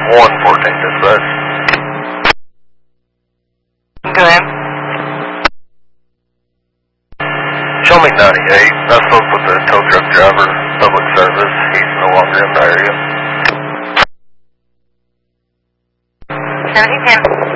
114 dispatch. Go ahead. Show me 98. I spoke with the tow truck driver, public service. He's no longer in the area. 7010.